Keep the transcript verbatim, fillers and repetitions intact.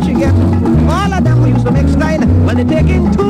what you get. All of them who used to make style, well, they taking two